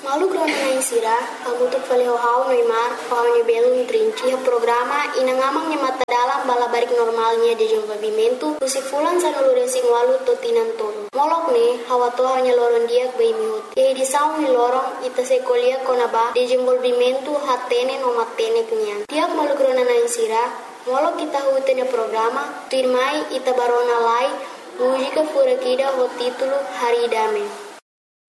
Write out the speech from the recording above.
Malu grona na insira, hamutuk valeu Neymar, paunya belum trinci programa inangamang mata dalam balabarik normalnya de desenvolvimento, si fulan sanulu resing walu totinan tolo. Molok ne, hawato hanya loron dia bei mihut. Di saung ni lorong ita sekolia konaba de desenvolvimento hatene no matene kenyan. Tiap malu grona na insira, molok kita hutenya programa, tuirmai ita barona lai, mujika furakida ho titulo Hari Dame.